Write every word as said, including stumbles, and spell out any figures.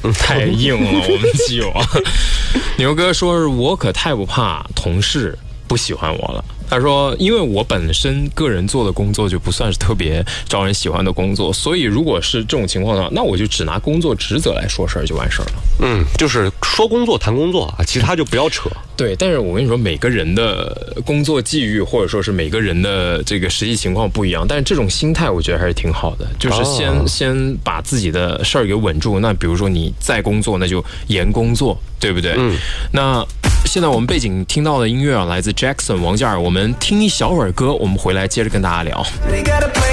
太硬了，我们基友啊。牛哥说是我可太不怕同事不喜欢我了。他说因为我本身个人做的工作就不算是特别招人喜欢的工作，所以如果是这种情况的话，那我就只拿工作职责来说事儿就完事儿了。 嗯，就是说工作谈工作啊，其他就不要扯。 对，但是我跟你说，每个人的工作际遇或者说是每个人的这个实际情况不一样，但是这种心态我觉得还是挺好的，就是先、哦、先把自己的事儿给稳住。那比如说你在工作，那就严工作，对不对？嗯。那现在我们背景听到的音乐啊，来自 Jackson 王嘉尔。我们听一小会儿歌，我们回来接着跟大家聊。